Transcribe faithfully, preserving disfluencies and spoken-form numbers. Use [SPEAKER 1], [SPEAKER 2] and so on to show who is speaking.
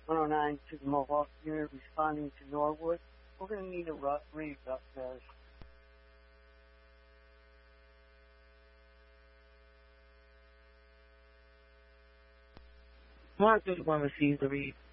[SPEAKER 1] one oh nine to the Mohawk unit responding to Norwood. We're going to need a ru- read upstairs.
[SPEAKER 2] Mark thirty-one receives the read.